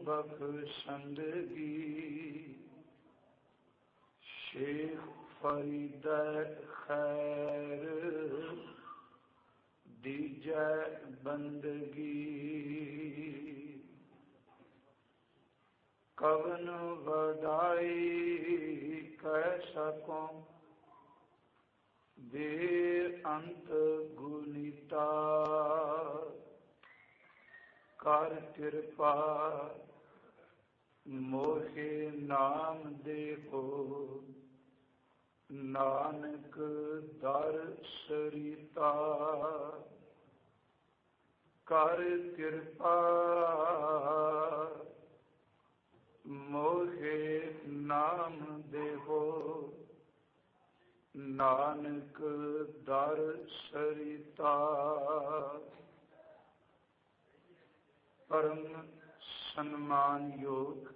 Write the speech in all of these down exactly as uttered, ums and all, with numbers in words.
बख्शंदगी शेख फरीद खैर दीजै बंदगी कवन वदाई कह सकों बेअंत गुनीता कर कृपा मोहे नाम देहो नानक दर सरिता कर कृपा मोहे नाम देहो नानक दर सरिता। परम सम्मान योग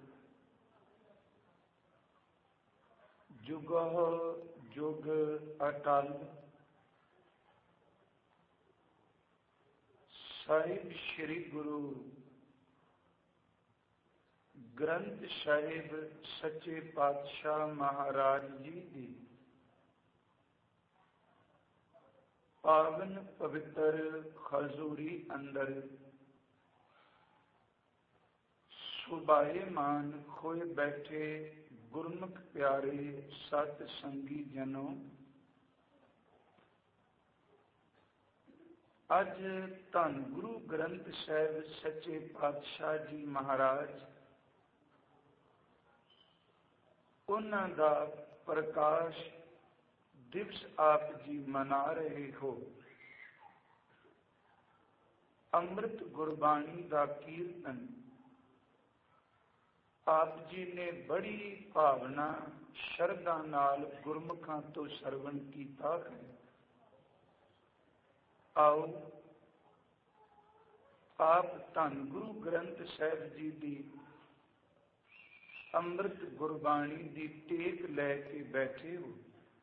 जुगो जुग अटल साहिब श्री गुरु ग्रंथ साहिब सच्चे पातशाह महाराज जी दी पावन पवित्र खजूरी अंदर सुभाएमान खोए बैठे गुरमुख प्यारे सत संगी जनों, अज धन गुरु ग्रंथ साहिब सच्चे पातशाह जी महाराज उन्हां दा प्रकाश दिवस आप जी मना रहे हो। अमृत गुरबाणी दा कीर्तन आप जी ने बड़ी भावना शरधा नाल गुरमुखां तो सरवण कीता है। आओ आप धन गुरु ग्रंथ साहिब जी दी अमृत गुरबाणी दी टेक लैके बैठे हो।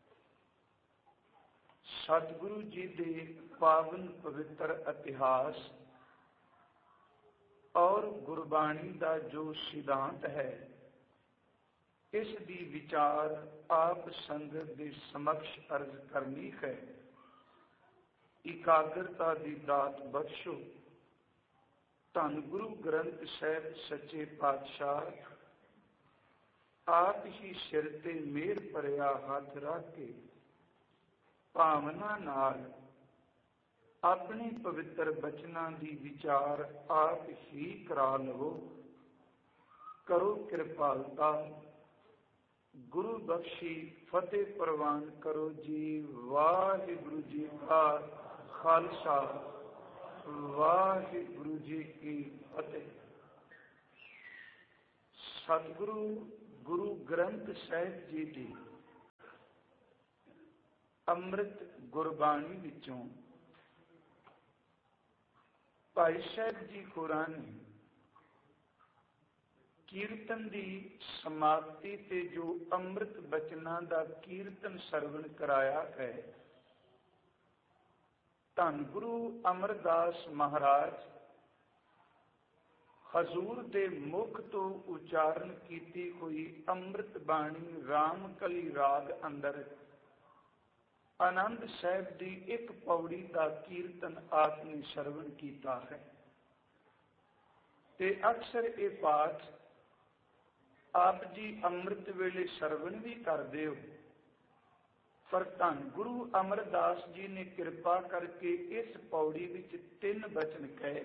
सतगुरु जी दे पावन पवित्र इतिहास और गुरबाणी का जो सिद्धांत है, इस दी विचार आप संगत के समक्ष अर्ज करनी है। एकाग्रता की दात बख्शो। धन गुरु ग्रंथ साहिब सच्चे पातशाह आप ही सिर ते मेहर भरिया हाथ रख के भावना नाल अपने पवित्र बचना की विचार आप ही करा लो। करो कृपालता गुरु बख्शी फतेह प्रवान करो जी। वाहिगुरु जी का खालसा वाहिगुरु जी की फतेह। सतगुरु गुरु ग्रंथ साहिब जी की अमृत गुरबाणी विचों भाई साहब जी होरां ने कीर्तन की समाप्ति ते जो अमृत बचना का कीर्तन सरवण कराया है, धन गुरु अमरदास महाराज हजूर दे मुख तो उचारण की हुई अमृत बाणी रामकली राग अंदर आनंद साहिब की एक पौड़ी का कीर्तन आपने सरवण किया है। ते अक्सर ये पाठ आप जी अमृत वेले सरवण भी करते हो, पर धन गुरु अमरदास जी ने कृपा करके इस पौड़ी विच तीन बचन कहे।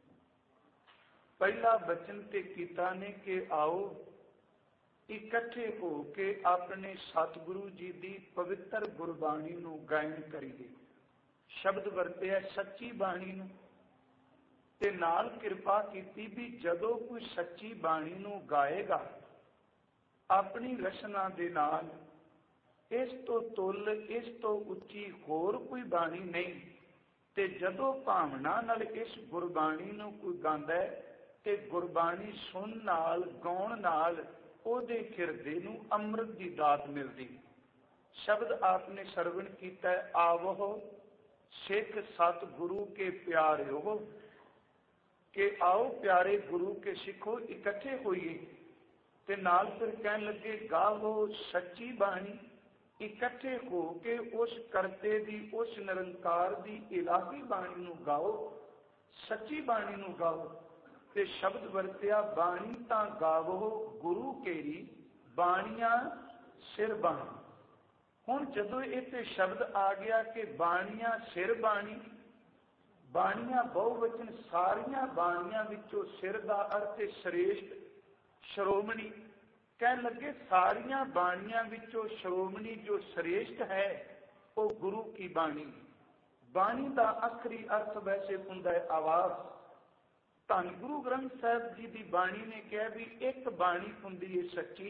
पहला बचन ते कीता ने कि आओ इकट्ठे हो के अपने सतगुरु जी की पवित्र गुरबाणी नू गायन करिए। शब्द वरते सच्ची बाणी नू ते नाल कृपा कीती भी जदों कोई सच्ची बाणी नू गाएगा अपनी रचना दे नाल, इस तो तुल इस तो उच्ची होर कोई बाणी नहीं। ते जदों भावना नाल इस गुरबाणी नू कोई गांदा है ते गुरबाणी सुन नाल गाउण नाल ओदे हिरदे नू अमृत की दात मिलती। शब्द आपने सरवण किया आवो सिख सतगुरु के प्यारे हो। कि आओ प्यारे गुरु के सिखो इकट्ठे होइए, ते नाल फिर कहन लगे गावो सच्ची बाणी, इकट्ठे हो के उस करते दी उस निरंकार दी इलाही बाणी नू गाओ, सच्ची बाणी नू गाओ। ते शब्द वरतिया बाणी तां गावो गुरु केरी, बाणियां सिर बाणी। हुण जदों इत्थे शब्द आ गया कि बाणियां सिर बाणी, बाणियां बहुवचन, सारियां बाणियां विचों सिर दा अर्थ श्रेष्ठ श्रोमणी। कहन लगे सारियां बाणियां विचों श्रोमणी जो श्रेष्ठ है वो गुरु की बाणी। बाणी का आखिरी अर्थ वैसे हुंदा है आवाज। धन गुरु ग्रंथ साहिब जी की बाणी ने कहा भी एक बाणी हुंदी है सच्ची,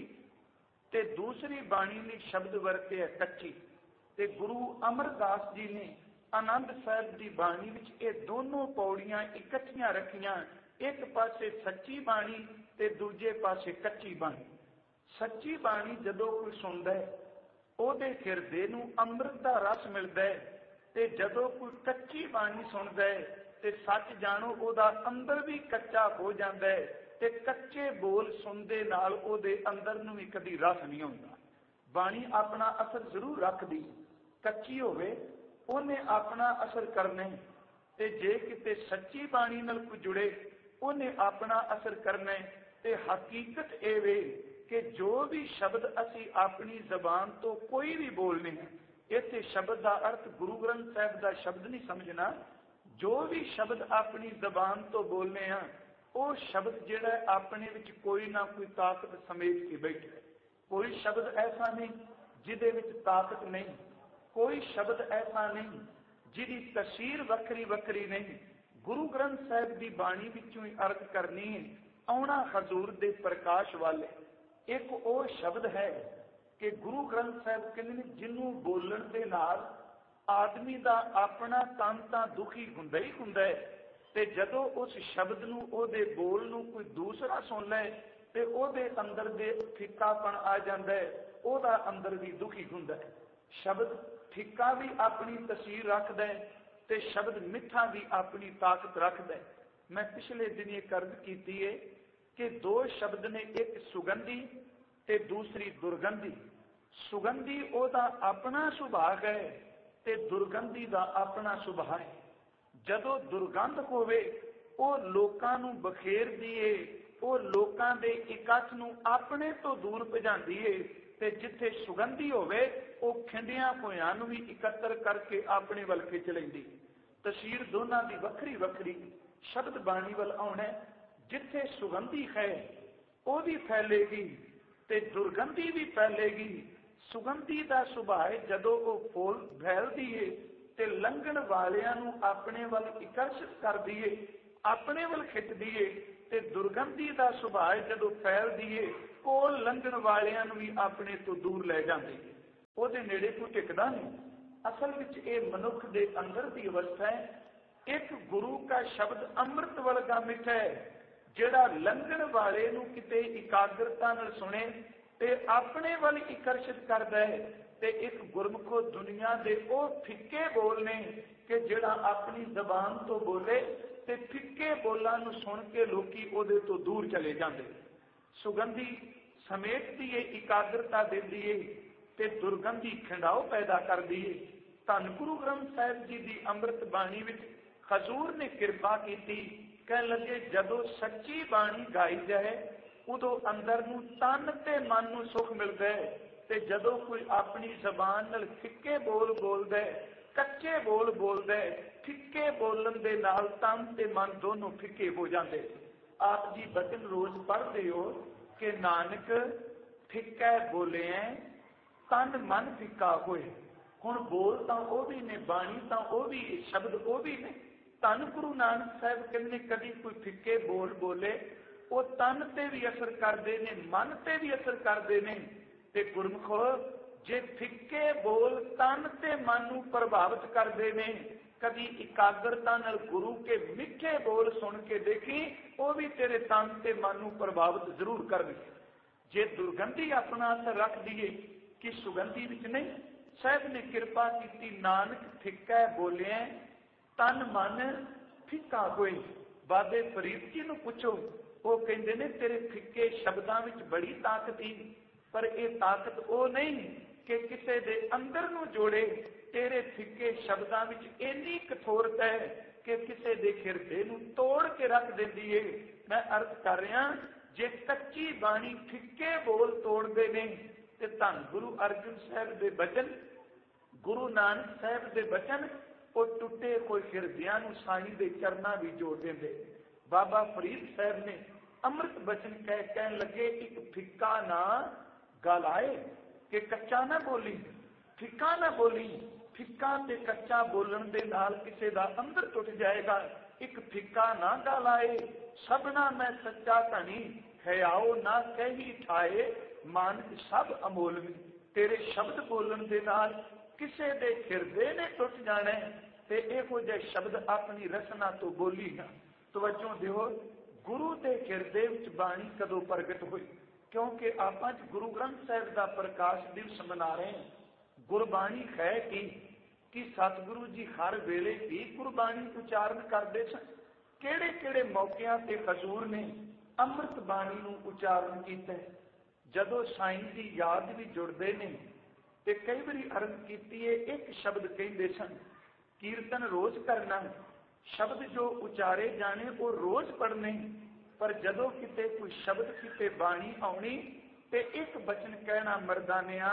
ते दूसरी बाणी ने शब्द वरते है कच्ची। ते गुरु अमरदास जी ने आनंद साहिब की बाणी विच ये दोनों पौड़ियां इकट्ठियां रखियां, एक पासे सच्ची बाणी ते दूजे पासे कच्ची बाणी। सच्ची बाणी जदों कोई सुनदा है ਉਹਦੇ ਹਿਰਦੇ ਨੂੰ ਅੰਮ੍ਰਿਤ ਦਾ ਰਸ ਮਿਲਦਾ ਹੈ, ਤੇ ਜਦੋਂ ਕੋਈ ਕੱਚੀ ਬਾਣੀ ਸੁਣਦਾ ਹੈ ਤੇ ਸੱਚ ਜਾਣੋ ਉਹਦਾ ਅੰਦਰ ਵੀ ਕੱਚਾ ਹੋ ਜਾਂਦਾ ਹੈ, ਤੇ ਕੱਚੇ ਬੋਲ ਸੁਣਦੇ ਨਾਲ ਉਹਦੇ ਅੰਦਰ ਨੂੰ ਵੀ ਕਦੀ ਰਸ ਨਹੀਂ ਆਉਂਦਾ। ਬਾਣੀ ਆਪਣਾ ਅਸਰ ਜ਼ਰੂਰ ਰੱਖਦੀ, ਕੱਚੀ ਹੋਵੇ ਉਹਨੇ ਆਪਣਾ ਅਸਰ ਕਰਨਾ, ਤੇ ਜੇ ਕਿਤੇ ਸੱਚੀ ਬਾਣੀ ਨਾਲ ਕੋਈ ਜੁੜੇ ਉਹਨੇ ਆਪਣਾ ਅਸਰ ਕਰਨਾ। ਤੇ ਹਕੀਕਤ ਇਹ ਵੇ कि जो भी शब्द असी अपनी जबान तो कोई भी बोलने हैं, इत्थे शब्द का अर्थ गुरु ग्रंथ साहिब का शब्द नहीं समझना, जो भी शब्द अपनी जबान तो बोलने हैं वो शब्द जिहड़ा अपने विच कोई ना कोई ताकत समेट के बैठा है। कोई शब्द ऐसा नहीं जिहदे विच ताकत नहीं, कोई शब्द ऐसा नहीं जिहदी तसीर वखरी वखरी नहीं। गुरु ग्रंथ साहिब की बाणी विचों ही अर्थ करनी है, आउणा हजूर दे प्रकाश वाले। एक वो शब्द है कि गुरु ग्रंथ साहिब कहते हैं जिन्हों बोलण दे नाल आदमी का अपना तन तां दुखी हुंदा ही हुंदा है, ते जदों उस शब्द नूं ओहदे बोल नूं कोई दूसरा सुन लै ते ओहदे अंदर दे फिक्कापन आ जांदा है, ओहदा अंदर भी दुखी हुंदा है। शब्द फिक्का भी अपनी तसीर रखदा है ते शब्द मिठा भी अपनी ताकत रखदा है। मैं पिछले दिन ये अर्ज कीती है कि दो शब्द ने, एक सुगंधी ते दूसरी दुर्गंधी। सुगंधी ओदा अपना सुभाग है ते दुर्गंधी दा अपना सुभाग है। जदों दुर्गंध होवे वो लोकां नूं बखेरदी है, वो लोकां दे इकट्ठ नूं अपने तो दूर भजांदी है, ते जिथे सुगंधी होवे वो खिंडियां होयां नूं भी इकट्ठर करके अपने वल खिच लैंदी। तसीर दोनां दी वखरी वखरी। शब्द बाणी वल आउणा, जिथे सुगंधी है वो भी फैलेगी ते दुर्गंधी भी फैलेगी। सुगंधी का सुभाव जदों वो फूल फैलती है ते लंघण वालियां नूं अपने वल आकर्षित करदी है, अपने वल खिचदी है, ते दुर्गंधी का सुभाव जदों फैलदी है कोल लंघण वालियां नूं भी अपने तो दूर ले जांदी है, ਉਹਦੇ नेड़े कोई टिकदा नहीं। असल विच ਇਹ मनुख दे अंदर की अवस्था है। एक गुरु का शब्द अमृत वर्गा मिठा है, ਜਿਹੜਾ ਲੰਘਣ ਵਾਲੇ ਨੂੰ ਕਿਤੇ ਇਕਾਗਰਤਾ ਨਾਲ ਸੁਣੇ ਤੇ ਆਪਣੇ ਵੱਲ ਆਕਰਸ਼ਿਤ ਕਰਦਾ ਹੈ। ਤੇ ਇੱਕ ਗੁਰਮੁਖੋ ਦੁਨੀਆ ਦੇ ਉਹ ਫਿੱਕੇ ਬੋਲ ਨੇ ਕਿ ਜਿਹੜਾ ਆਪਣੀ ਜ਼ਬਾਨ ਤੋਂ ਬੋਲੇ ਤੇ ਫਿੱਕੇ ਬੋਲਾਂ ਨੂੰ ਸੁਣ ਕੇ ਲੋਕੀ ਉਹਦੇ ਤੋਂ ਦੂਰ ਚਲੇ ਜਾਂਦੇ। ਸੁਗੰਧੀ ਸਮੇਟਦੀ ਹੈ, ਇਕਾਗਰਤਾ ਦਿੰਦੀ ਹੈ, ਤੇ ਦੁਰਗੰਧੀ ਖਿੰਡਾਓ ਪੈਦਾ ਕਰਦੀ ਹੈ। ਧੰਨ ਗੁਰੂ ਗ੍ਰੰਥ ਸਾਹਿਬ ਜੀ ਦੀ ਅੰਮ੍ਰਿਤ ਬਾਣੀ ਵਿੱਚ ਹਜ਼ੂਰ ਨੇ ਕਿਰਪਾ ਕੀਤੀ। कहन लगे जदों सच्ची बाणी गाई जाए उदों अंदर नूं तन ते मन नूं सुख मिलता है, ते जदों कोई अपनी जबान नाल फिक्के बोल बोलदा है, कच्चे बोल बोलदा है, फिक्के बोलन दे नाल तन ते मन दोनों फिक्के हो जाते। आप जी बचन रोज पढ़ते हो कि नानक फिक्का बोले तन मन फिक्का होए। हुण बोल तां वो भी ने, बाणी तां वो भी, शब्द वो भी ने। धन गुरु नानक साहब कहते कभी कोई फिक्के बोल बोले वो तन ते भी असर करते हैं, मन ते भी असर करते हैं। ते गुरमुखो जे फिक्के बोल तन ते मन नूं प्रभावित करते हैं, कभी एकाग्रता नाल गुरु के मिठे बोल सुन के देखी वो भी तेरे तन ते मन नूं प्रभावित जरूर करनगे। जे दुर्गंधी अपना असर रख दिए कि सुगंधी विच नहीं। साहब ने कृपा की, नानक फिक्का बोलिया तन मन फिक्का होए। ਬਾਬੇ ਫਰੀਦ ਜੀ ਨੂੰ ਪੁੱਛੋ, ਉਹ ਕਹਿੰਦੇ ਨੇ ਤੇਰੇ ਫਿੱਕੇ ਸ਼ਬਦਾਂ ਵਿੱਚ ਬੜੀ ਤਾਕਤ ਸੀ, ਪਰ ਇਹ ਤਾਕਤ ਉਹ ਨਹੀਂ ਕਿ ਕਿਸੇ ਦੇ ਅੰਦਰ ਨੂੰ ਜੋੜੇ। ਤੇਰੇ ਫਿੱਕੇ ਸ਼ਬਦਾਂ ਵਿੱਚ ਇੰਨੀ ਕਠੋਰਤਾ ਹੈ ਕਿ ਕਿਸੇ ਦੇ ਹਿਰਦੇ ਨੂੰ ਤੋੜ ਕੇ ਰੱਖ ਦਿੰਦੀ ਏ। ਮੈਂ ਅਰਥ ਕਰ ਰਿਹਾ, ਜੇ ਕੱਚੀ ਬਾਣੀ ਫਿੱਕੇ ਬੋਲ ਤੋੜਦੇ ਨੇ ਤੇ ਧੰਨ ਗੁਰੂ ਅਰਜਨ ਸਾਹਿਬ ਦੇ ਬਚਨ, ਗੁਰੂ ਨਾਨਕ ਸਾਹਿਬ ਦੇ ਬਚਨ, ਉਹ ਟੁੱਟੇ ਹੋਏ ਹਿਰਦਿਆਂ ਨੂੰ ਸਾਈਂ ਦੇ ਚਰਨਾਂ ਵੀ ਜੋੜ ਦਿੰਦੇ। ਬਾਬਾ ਫਰੀਦ ਸਾਹਿਬ ਨੇ ਅੰਮ੍ਰਿਤ ਬਚਨ ਕਹਿ ਕਹਿਣ ਲੱਗੇ, ਇੱਕ ਫਿੱਕਾ ਨਾ ਗਾਲਾਏ ਕਿ ਕੱਚਾ ਨਾ ਬੋਲੀ, ਫਿੱਕਾ ਨਾ ਬੋਲੀ। ਫਿੱਕਾ ਤੇ ਕੱਚਾ ਬੋਲਣ ਦੇ ਨਾਲ ਕਿਸੇ ਦਾ ਅੰਦਰ ਟੁੱਟ ਜਾਏਗਾ। ਇੱਕ ਫਿੱਕਾ ਨਾ ਗਾਲਾਏ, ਸਭਨਾ ਮੈਂ ਸੱਚਾ ਧਣੀ, ਹਿਆਓ ਨਾ ਕਹੀ ਠਾਏ, ਮਾਨਕ ਸਭ ਅਮੋਲਵੀ। ਤੇਰੇ ਸ਼ਬਦ ਬੋਲਣ ਦੇ ਨਾਲ ਕਿਸੇ ਦੇ ਹਿਰਦੇ ਨੇ ਟੁੱਟ ਜਾਣਾ, ਤੇ ਇਹੋ ਜਿਹੇ ਸ਼ਬਦ ਆਪਣੀ ਰਸਨਾ ਤੋਂ ਬੋਲੀ ਨਾ। ਤਵੱਜੋ ਦਿਓ, ਗੁਰੂ ਦੇ ਹਿਰਦੇ ਵਿੱਚ ਬਾਣੀ ਕਦੋਂ ਪ੍ਰਗਟ ਹੋਈ? ਕਿਉਂਕਿ ਆਪਾਂ ਅੱਜ ਗੁਰੂ ਗ੍ਰੰਥ ਸਾਹਿਬ ਦਾ ਪ੍ਰਕਾਸ਼ ਦਿਵਸ ਮਨਾ ਰਹੇ ਹਾਂ। ਗੁਰਬਾਣੀ ਹੈ ਕਿ ਕਿ ਸਤਿਗੁਰੂ ਜੀ ਹਰ ਵੇਲੇ ਵੀ ਗੁਰਬਾਣੀ ਉਚਾਰਨ ਕਰਦੇ ਸਨ। ਕਿਹੜੇ ਕਿਹੜੇ ਮੌਕਿਆਂ ਤੇ ਹਜ਼ੂਰ ਨੇ ਅੰਮ੍ਰਿਤ ਬਾਣੀ ਨੂੰ ਉਚਾਰਨ ਕੀਤਾ? ਜਦੋਂ ਸਾਈਂ ਦੀ ਯਾਦ ਵੀ ਜੁੜਦੇ ਨੇ ਤੇ ਕਈ ਵਾਰੀ ਅਰਜ਼ ਕੀਤੀ ਹੈ, ਇੱਕ ਸ਼ਬਦ ਕਹਿੰਦੇ ਸਨ, ਕੀਰਤਨ ਰੋਜ਼ ਕਰਨਾ, ਸ਼ਬਦ ਜੋ ਉਚਾਰੇ ਜਾਣੇ ਉਹ ਰੋਜ਼ ਪੜ੍ਹਨੇ। ਪਰ ਜਦੋਂ ਕਿਤੇ ਕੋਈ ਸ਼ਬਦ ਕਿਤੇ ਬਾਣੀ ਆਉਣੀ ਤੇ ਇੱਕ ਬਚਨ ਕਹਿਣਾ, ਮਰਦਾਨਿਆਂ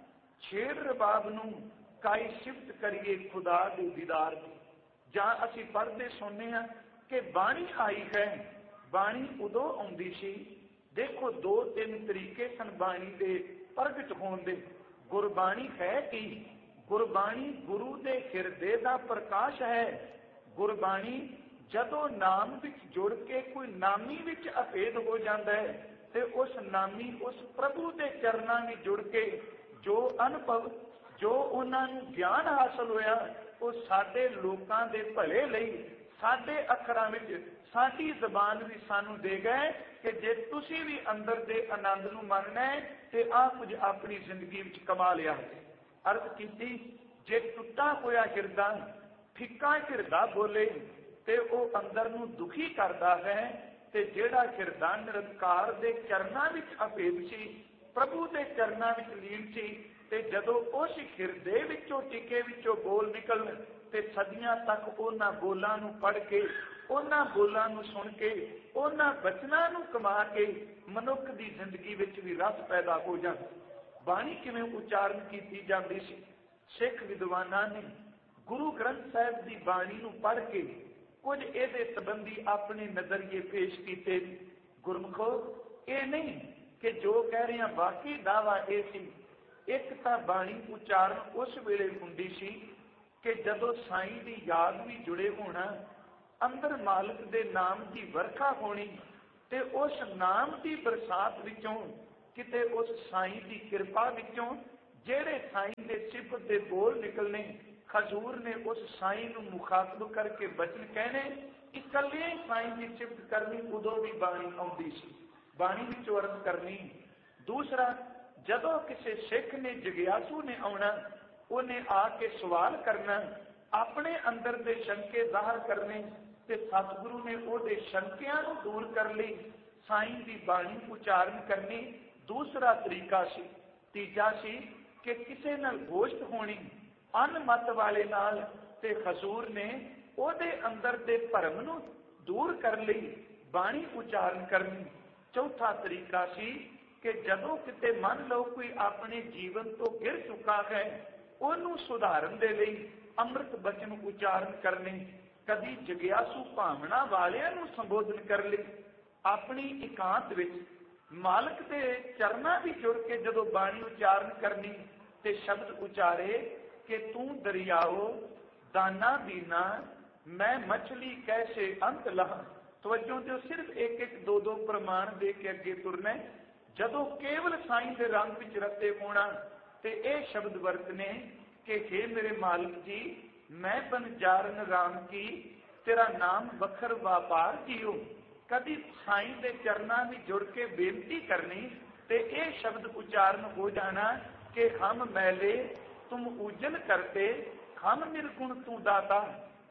ਛੇੜ ਰਬਾਬ ਨੂੰ ਕਾਈ ਸਿਫਤ ਕਰੀਏ ਖੁਦਾ ਦੇ ਦੀਦਾਰ ਦੀ। ਜਾਂ ਅਸੀਂ ਪੜ੍ਹਦੇ ਸੁਣਨੇ ਹਾਂ ਕਿ ਬਾਣੀ ਆਈ ਹੈ। ਬਾਣੀ ਉਦੋਂ ਆਉਂਦੀ ਸੀ, ਦੇਖੋ ਦੋ ਤਿੰਨ ਤਰੀਕੇ ਸਨ ਬਾਣੀ ਦੇ ਪ੍ਰਗਟ ਹੋਣ ਦੇ। ਗੁਰਬਾਣੀ ਹੈ ਕਿ ਗੁਰਬਾਣੀ ਗੁਰੂ ਦੇ ਹਿਰਦੇ ਦਾ ਪ੍ਰਕਾਸ਼ ਹੈ। ਗੁਰਬਾਣੀ ਜਦੋਂ ਨਾਮ ਵਿੱਚ ਜੁੜ ਕੇ ਕੋਈ ਨਾਮੀ ਵਿੱਚ ਅਭੇਦ ਹੋ ਜਾਂਦਾ ਹੈ ਤੇ ਉਸ ਨਾਮੀ ਉਸ ਪ੍ਰਭੂ ਦੇ ਚਰਨਾਂ ਵਿੱਚ ਜੁੜ ਕੇ ਜੋ ਅਨੁਭਵ, ਜੋ ਉਹਨਾਂ ਨੂੰ ਗਿਆਨ ਹਾਸਲ ਹੋਇਆ, ਉਹ ਸਾਡੇ ਲੋਕਾਂ ਦੇ ਭਲੇ ਲਈ ਸਾਡੇ ਅੱਖਰਾਂ ਵਿੱਚ, ਸਾਡੀ ਜ਼ਬਾਨ ਵੀ ਸਾਨੂੰ ਦੇ ਗਏ ਕਿ ਜੇ ਤੁਸੀਂ ਵੀ ਅੰਦਰ ਦੇ ਆਨੰਦ ਨੂੰ ਮੰਨਣਾ ਹੈ ਤੇ ਆਹ ਕੁਝ ਆਪਣੀ ਜ਼ਿੰਦਗੀ ਵਿੱਚ ਕਮਾ ਲਿਆ ਹੈ। ਅਰਜ਼ ਕੀਤੀ, ਜੇ ਟੁੱਟਾ ਹੋਇਆ ਹਿਰਦਾ, ਫਿੱਕਾ ਹਿਰਦਾ ਬੋਲੇ ਤੇ ਉਹ ਅੰਦਰ ਨੂੰ ਦੁਖੀ ਕਰਦਾ ਹੈ। ਤੇ ਜਿਹੜਾ ਹਿਰਦਾ ਨਿਰੰਕਾਰ ਦੇ ਚਰਨਾਂ ਵਿੱਚ ਅਭੇਦ ਸੀ, ਪ੍ਰਭੂ ਦੇ ਚਰਨਾਂ ਵਿੱਚ ਲੀਨ ਸੀ, ਤੇ ਜਦੋਂ ਉਸ ਹਿਰਦੇ ਵਿੱਚੋਂ ਟਿਕੇ ਵਿੱਚੋਂ ਬੋਲ ਨਿਕਲਣ ਤੇ ਸਦੀਆਂ ਤੱਕ ਉਹਨਾਂ ਬੋਲਾਂ ਨੂੰ ਪੜ੍ਹ ਕੇ, ਉਹਨਾਂ ਬੋਲਾਂ ਨੂੰ ਸੁਣ ਕੇ, ਉਹਨਾਂ ਬਚਨਾਂ ਨੂੰ ਕਮਾ ਕੇ ਮਨੁੱਖ ਦੀ ਜ਼ਿੰਦਗੀ ਵਿੱਚ ਵੀ ਰਸ ਪੈਦਾ ਹੋ ਜਾਂਦਾ। ਬਾਣੀ ਕਿਵੇਂ ਉਚਾਰਨ ਕੀਤੀ ਜਾਂਦੀ ਸੀ? ਸਿੱਖ ਵਿਦਵਾਨਾਂ ਨੇ ਗੁਰੂ ਗ੍ਰੰਥ ਸਾਹਿਬ ਦੀ ਬਾਣੀ ਨੂੰ ਪੜ੍ਹ ਕੇ ਕੁਝ ਇਹਦੇ ਸੰਬੰਧੀ ਆਪਣੇ ਨਜ਼ਰੀਏ ਪੇਸ਼ ਕੀਤੇ। ਗੁਰਮੁਖੋ, ਇਹ ਨਹੀਂ ਕਿ ਜੋ ਕਹਿ ਰਹੇ ਹਾਂ ਬਾਕੀ ਦਾਵਾ ਇਹ ਸੀ। ਇੱਕ ਤਾਂ ਬਾਣੀ ਉਚਾਰਨ ਉਸ ਵੇਲੇ ਹੁੰਦੀ ਸੀ ਕਿ ਜਦੋਂ ਸਾਈਂ ਦੀ ਯਾਦ ਵੀ ਜੁੜੇ ਹੋਣਾ, ਅੰਦਰ ਮਾਲਕ ਦੇ ਨਾਮ ਦੀ ਵਰਖਾ ਹੋਣੀ, ਤੇ ਉਸ ਨਾਮ ਦੀ ਬਰਸਾਤ ਵਿੱਚੋਂ ਕਿਤੇ ਉਸ ਸਾਈਂ ਦੀ ਕਿਰਪਾ ਵਿੱਚੋਂ ਜਿਹੜੇ ਸਾਈਂ ਦੇ ਸਿਫਤ ਦੇ ਬੋਲ ਨਿਕਲਣੇ, ਹਜ਼ੂਰ ਨੇ ਉਸ ਸਾਈਂ ਨੂੰ ਮੁਖਾਤਬ ਕਰਕੇ ਬਚਨ ਕਹਿਣੇ, ਇਕੱਲੇ ਸਾਈਂ ਦੀ ਸਿਫਤ ਕਰਨੀ, ਉਦੋਂ ਵੀ ਬਾਣੀ ਆਉਂਦੀ ਸੀ, ਬਾਣੀ ਵਿੱਚੋਂ ਅਰਜ਼ ਕਰਨੀ। ਦੂਸਰਾ, ਜਦੋਂ ਕਿਸੇ ਸਿੱਖ ਨੇ, ਜਗਿਆਸੂ ਨੇ ਆਉਣਾ, ਉਹਨੇ ਆ ਕੇ ਸਵਾਲ ਕਰਨਾ, ਆਪਣੇ ਅੰਦਰ ਦੇ ਸ਼ੰਕੇ ਜ਼ਾਹਰ ਕਰਨੇ, ਤੇ ਸਤਿਗੁਰੂ ਨੇ ਉਹਦੇ ਸ਼ੰਕਿਆਂ ਨੂੰ ਦੂਰ ਕਰਨ ਲਈ ਸਾਈਂ ਦੀ ਬਾਣੀ ਉਚਾਰਨ ਕਰਨੀ। ਦੂਸਰਾ ਤਰੀਕਾ ਸੀ। ਤੀਜਾ ਸੀ ਕਿ ਕਿਸੇ ਨਾਲ ਗੋਸ਼ਟ ਹੋਣੀ ਅਨਮਤ ਵਾਲੇ ਨਾਲ, ਤੇ ਹਜ਼ੂਰ ਨੇ ਉਹਦੇ ਅੰਦਰ ਦੇ ਭਰਮ ਨੂੰ ਦੂਰ ਕਰਨ ਲਈ ਬਾਣੀ ਉਚਾਰਨ ਕਰਨੀ। ਚੌਥਾ ਤਰੀਕਾ ਸੀ ਕਿ ਜਦੋਂ ਕਿਤੇ ਮੰਨ ਲਓ ਕੋਈ ਆਪਣੇ ਜੀਵਨ ਤੋਂ ਗਿਰ ਚੁੱਕਾ ਹੈ, ਉਹਨੂੰ ਸੁਧਾਰਨ ਦੇ ਲਈ ਅੰਮ੍ਰਿਤ ਬਚਨ ਉਚਾਰਨ ਕਰਨੇ। ਕਦੀ ਜਗਿਆਸੂ ਭਾਵਨਾ ਵਾਲਿਆਂ ਨੂੰ ਸੰਬੋਧਨ ਕਰਨ ਲਈ ਆਪਣੀ ਇਕਾਂਤ ਵਿੱਚ ਮਾਲਕ ਦੇ ਚਰਨਾਂ ਵਿੱਚ ਜੁੜ ਕੇ ਜਦੋਂ ਬਾਣੀ ਉਚਾਰਨ ਕਰਨੀ, ਤੇ ਸ਼ਬਦ ਉਚਾਰੇ ਕਿ ਤੂੰ ਦਰਿਆਓ ਦਾਨਾ ਦੀਨਾ, ਮੈਂ ਮਛਲੀ ਕੈਸੇ ਅੰਤ ਲਾ। ਤਵੱਜੋ ਦਿਓ, ਸਿਰਫ ਇੱਕ ਇੱਕ ਦੋ ਦੋ ਪ੍ਰਮਾਣ ਦੇ ਕੇ ਅੱਗੇ ਤੁਰਨਾ। ਜਦੋਂ ਕੇਵਲ ਸਾਈਂ ਦੇ ਰੰਗ ਵਿੱਚ ਰਤੇ ਹੋਣਾ ਤੇ ਇਹ ਸ਼ਬਦ ਵਰਤਨੇ ਕਿ ਹੇ ਮੇਰੇ ਮਾਲਕ ਜੀ, ਮੈਂ ਬਨਜਾਰਨ ਰਾਮ ਕੀ, ਤੇਰਾ ਨਾਮ ਵਖਰ ਵਾਪਾਰ ਜੀਓ। ਕਦੀ ਸਾਈਂ ਦੇ ਚਰਨਾਂ ਵਿੱਚ ਜੁੜ ਕੇ ਬੇਨਤੀ ਕਰਨੀ ਤੇ ਇਹ ਸ਼ਬਦ ਉਚਾਰਨ ਹੋ ਜਾਣਾ ਕਿ ਹਮ ਮੈਲੇ ਤੁਮ ਉਜਲ ਕਰਤੇ, ਹਮ ਨਿਰਗੁਣ ਤੂੰ ਦਾਤਾ।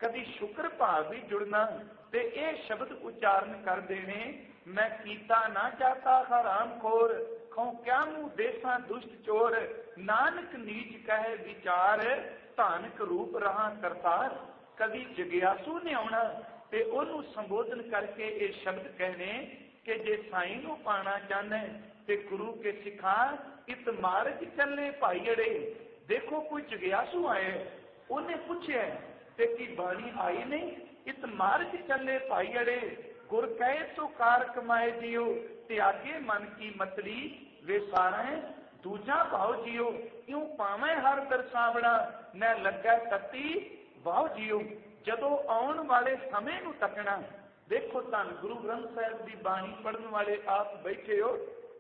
कभी शुक्र भाव भी जुड़ना ते ये शब्द उच्चारण कर देने, मैं कीता ना जाता हराम खोर, खौ क्या मुँह देसा दुष्ट चोर, नानक नीच कहे विचार, धानक रूप रहा करतार। कभी जगियासू ने आना ते ओनू संबोधन करके ये शब्द कहने कि जे साईं नू पाना चाहना ते गुरु के सिखा इत मार्ग चलने भाई अड़े। देखो कोई जगियासू आए, उन्हें पूछे ते की बाणी आई नहीं, इत मार्ग चले भाई अड़े, गुर कहे तो कार कमाए जियो, त्यागे मन की मतली वे सारे दूजा भाव जियो, क्यों पावे हर दरसावना न लगा तती वाह जियो। जदों आउण वाले समय नू तकना, देखो धन गुरु ग्रंथ साहिब की बाणी पढ़ने वाले आप बैठे हो,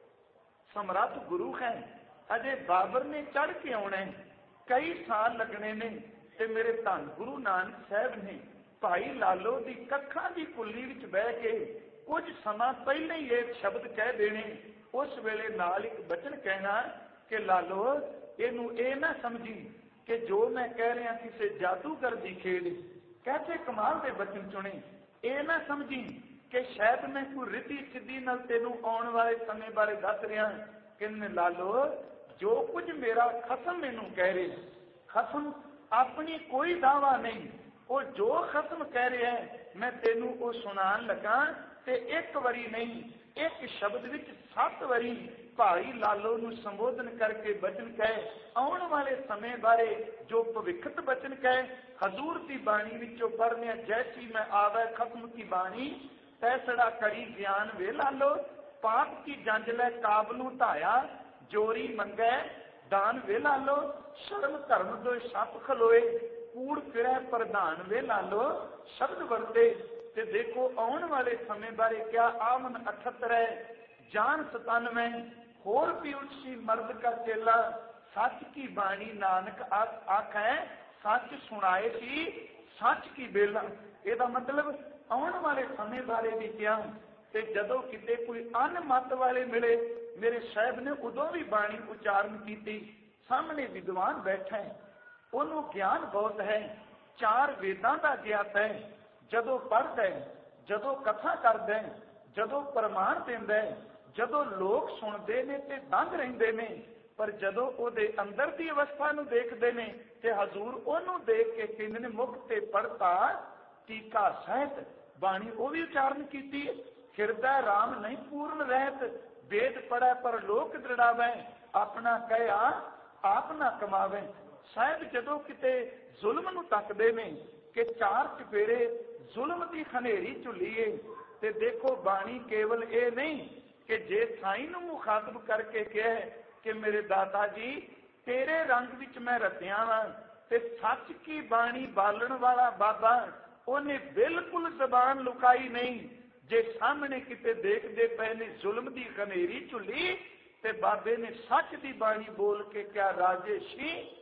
सम्राट गुरु है, अजे बाबर ने चढ़ के आना है, कई साल लगने ने, ते मेरे धन गुरु नानक साहब ने भाई लालो की कखा की कुल्ली विच बह के कुछ समा पहले ही एक शब्द कह देने, उस वेले नाल एक बचन कहना कि लालो इनू ये ना समझी कि जो मैं कह रहा किसी जादूगर की खेड, कैसे कमाल के बचन चुने, ये ना समझी कि शायद मैं कोई रिद्धि सिद्धि नाल तेनू आने वाले समय बारे दस रहा कि लालो जो कुछ मेरा खसम मैनू कह रहे, खसम अपनी कोई दावा नहीं, वो जो खसम कह रहे हैं मैं तेनू वो सुनान लगा, ते एक वरी नहीं एक शब्द विच सत वरी भाई लालो नू संबोधन करके बचन कहे, आने वाले समय बारे जो भविखत बचन कहे, हजूर की बाणी विचों पढ़ने, जैसी मैं आवे खत्म की बाणी, तैसड़ा करी ज्ञान वे लालो, पाप की जंज लै काबलू धाया, जोरी मंगै दान वे लालो, शर्म धर्म दो सप खलोए, कूड़ फिरै प्रधान वे लालो, शब्द वरते। ते देखो आने वाले समय बारे क्या आमन अठहत्तर है, जान सतानवे, होर भी उसी मर्द का चेला, सच की बाणी नानक आख है, सच सुनाए सी सच की बेला। ਇਹਦਾ मतलब आने वाले समय बारे भी क्या, ते जदों किते कोई अनमत वाले मिले, मेरे साहब ने उदों भी बाणी उच्चारण की, सामने विद्वान बैठा है, उन्होंने ज्ञान बहुत है, चार वेदां का ज्ञात है, जदों पढ़ता है, जदों कथा करता है, जदों प्रमाण देंदा है, जदों लोग सुनते हैं ते दंग रहिंदे ने, पर जदों उहदे अंदर की अवस्था नूं देखदे ने ते हजूर उहनूं देख के कहंदे ने मुख ते पढ़ता टीका सहित बाणी वो भी उच्चारण की, हिरदै राम नहीं पूर्ण रहत, वेद पढ़ै पर लोक दृढ़ावै, अपना कहया आप ना कमावे। साहब जदों किते जुल्म नूं तकदे ने कि चार चपेरे जुल्म की खनेरी झुलीए, ते देखो बाणी केवल ये नहीं कि जे साईं नूं मुखातब करके कहे कि मेरे दाता जी तेरे रंग विच मैं रतिया वां, ते सच की बाणी बालण वाला बाबा उन्हें बिल्कुल जबान लुकाई नहीं, जे सामने किते देखते पे ने जुल्म की खनेरी झुली, ते बाबे ने सच की बाणी बोल के क्या राजे सी